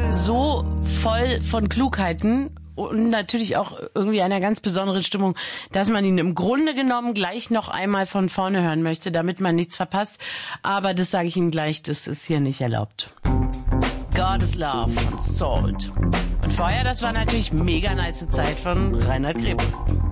so voll von Klugheiten und natürlich auch irgendwie einer ganz besonderen Stimmung, dass man ihn im Grunde genommen gleich noch einmal von vorne hören möchte, damit man nichts verpasst. Aber das sage ich Ihnen gleich, das ist hier nicht erlaubt. God is Love von Salt. Und vorher, das war natürlich mega nice Zeit von Reinhard Grebe.